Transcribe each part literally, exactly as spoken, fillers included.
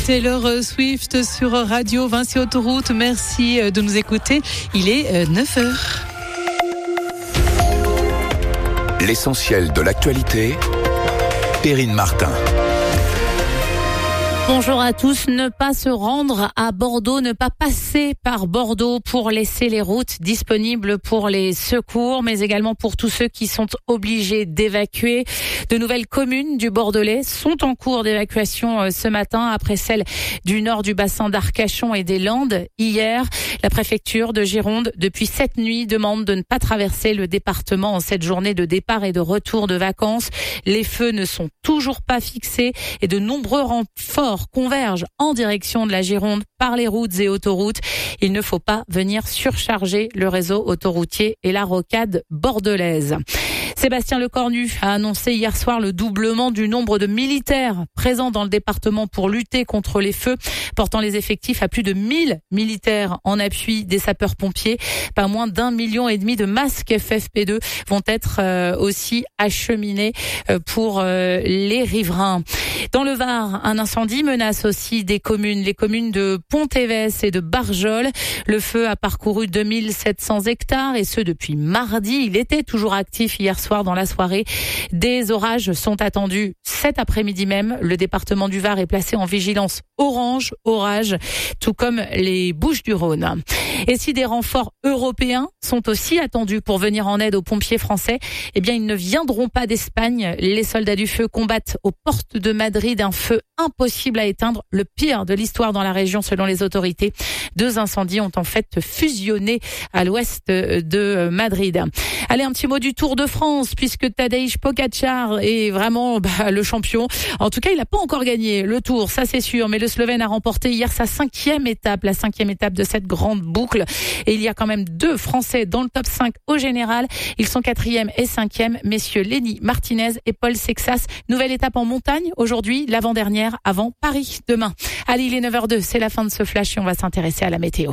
Taylor Swift sur Radio Vinci Autoroute. Merci de nous écouter. Il est neuf heures. L'essentiel de l'actualité, Perrine Martin. Bonjour à tous. Ne pas se rendre à Bordeaux, ne pas passer par Bordeaux pour laisser les routes disponibles pour les secours, mais également pour tous ceux qui sont obligés d'évacuer. De nouvelles communes du Bordelais sont en cours d'évacuation ce matin après celle du nord du bassin d'Arcachon et des Landes. Hier, la préfecture de Gironde, depuis cette nuit, demande de ne pas traverser le département en cette journée de départ et de retour de vacances. Les feux ne sont toujours pas fixés et de nombreux renforts convergent en direction de la Gironde par les routes et autoroutes. Il ne faut pas venir surcharger le réseau autoroutier et la rocade bordelaise. Sébastien Lecornu a annoncé hier soir le doublement du nombre de militaires présents dans le département pour lutter contre les feux, portant les effectifs à plus de mille militaires en appui des sapeurs-pompiers. Pas moins d'un million et demi de masques F F P deux vont être euh, aussi acheminés euh, pour euh, les riverains. Dans le Var, un incendie menace aussi des communes, les communes de Pont-Évès et de Barjol. Le feu a parcouru deux mille sept cents hectares et ce depuis mardi. Il était toujours actif hier soir dans la soirée. Des orages sont attendus cet après-midi même. Le département du Var est placé en vigilance orange, orage, tout comme les Bouches-du-Rhône. Et si des renforts européens sont aussi attendus pour venir en aide aux pompiers français, eh bien, ils ne viendront pas d'Espagne. Les soldats du feu combattent aux portes de Madrid un feu impossible à éteindre, le pire de l'histoire dans la région selon les autorités. Deux incendies ont en fait fusionné à l'ouest de Madrid. Allez, un petit mot du Tour de France, puisque Tadej Pogačar est vraiment bah, le champion. En tout cas, il n'a pas encore gagné le Tour, ça c'est sûr, mais le Slovène a remporté hier sa cinquième étape, la cinquième étape de cette grande boucle. Et il y a quand même deux Français dans le top cinq au général. Ils sont quatrième et cinquième, messieurs Lenny Martinez et Paul Sexas. Nouvelle étape en montagne aujourd'hui, l'avant-dernière avant Paris demain. Allez, il est neuf heures deux, c'est la fin de ce flash et on va s'intéresser à la météo.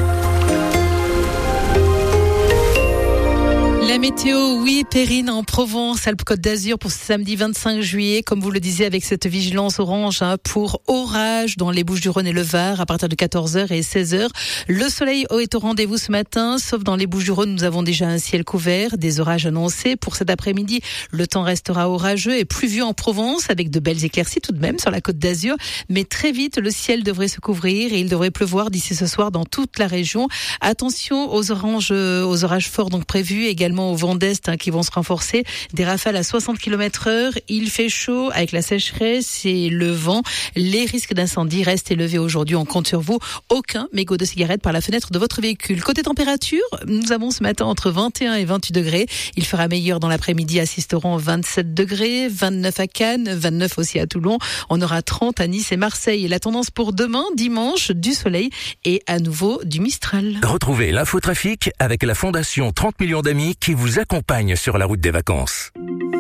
La météo, oui, Perrine en Provence, Alpes-Côte d'Azur pour ce samedi vingt-cinq juillet, comme vous le disiez, avec cette vigilance orange hein, pour orage dans les Bouches-du-Rhône et le Var à partir de quatorze heures et seize heures. Le soleil est au rendez-vous ce matin, sauf dans les Bouches-du-Rhône, nous avons déjà un ciel couvert, des orages annoncés. Pour cet après-midi, le temps restera orageux et pluvieux en Provence, avec de belles éclaircies tout de même sur la Côte d'Azur. Mais très vite, le ciel devrait se couvrir et il devrait pleuvoir d'ici ce soir dans toute la région. Attention aux oranges, aux orages forts donc prévus, également au vent d'est hein, qui vont se renforcer, des rafales à soixante kilomètres heure. Il fait chaud avec la sécheresse et le vent. Les risques d'incendie restent élevés aujourd'hui. On compte sur vous. Aucun mégot de cigarette par la fenêtre de votre véhicule. Côté température, nous avons ce matin entre vingt et un et vingt-huit degrés. Il fera meilleur dans l'après-midi à Sisteron, vingt-sept degrés, vingt-neuf à Cannes, vingt-neuf aussi à Toulon. On aura trente à Nice et Marseille. Et la tendance pour demain, dimanche, du soleil et à nouveau du Mistral. Retrouvez l'infotrafic avec la Fondation trente millions d'amis qui vous accompagne sur la route des vacances.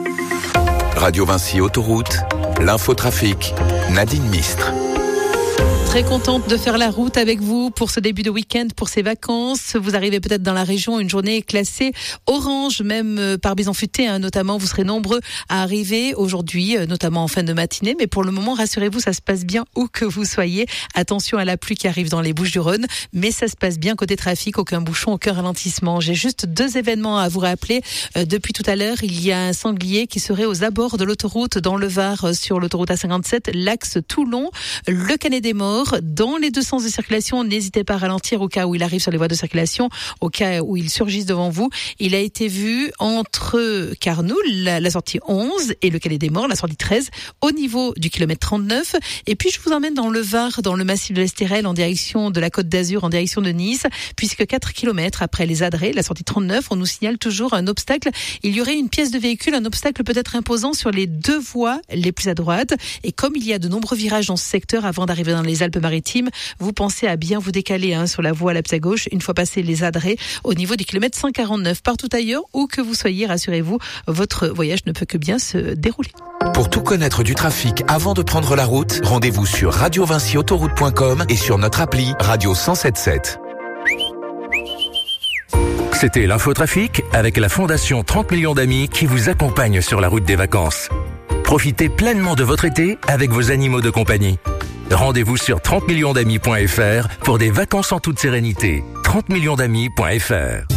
Radio Vinci Autoroute, l'infotrafic, Nadine Mistre. Très contente de faire la route avec vous pour ce début de week-end, pour ces vacances. Vous arrivez peut-être dans la région, une journée classée orange, même par bison futé, hein, notamment. Vous serez nombreux à arriver aujourd'hui, notamment en fin de matinée. Mais pour le moment, rassurez-vous, ça se passe bien où que vous soyez. Attention à la pluie qui arrive dans les Bouches-du-Rhône, mais ça se passe bien côté trafic, aucun bouchon, aucun ralentissement. J'ai juste deux événements à vous rappeler. Euh, depuis tout à l'heure, il y a un sanglier qui serait aux abords de l'autoroute dans le Var, sur l'autoroute A cinquante-sept, l'axe Toulon, le Canet des Morts. Dans les deux sens de circulation, n'hésitez pas à ralentir au cas où il arrive sur les voies de circulation, au cas où il surgisse devant vous. Il a été vu entre Carnoul, la, la sortie onze, et le Canet des Morts, la sortie treize, au niveau du kilomètre trente-neuf. Et puis je vous emmène dans le Var, dans le massif de l'Estérel, en direction de la Côte d'Azur, en direction de Nice, puisque quatre kilomètres après les Adrets, la sortie trente-neuf, on nous signale toujours un obstacle. Il y aurait une pièce de véhicule, un obstacle peut-être imposant sur les deux voies les plus à droite. Et comme il y a de nombreux virages dans ce secteur avant d'arriver dans les Alpes-Maritimes, vous pensez à bien vous décaler hein, sur la voie la plus à gauche une fois passé les Adrets au niveau du kilomètre cent quarante-neuf. Partout ailleurs, où que vous soyez, rassurez-vous, votre voyage ne peut que bien se dérouler. Pour tout connaître du trafic avant de prendre la route, rendez-vous sur radio vinci autoroute point com et sur notre appli Radio cent soixante-dix-sept. C'était l'infotrafic avec la Fondation trente millions d'amis qui vous accompagne sur la route des vacances. Profitez pleinement de votre été avec vos animaux de compagnie. Rendez-vous sur trente millions d'amis point f r pour des vacances en toute sérénité. trente millions d'amis point f r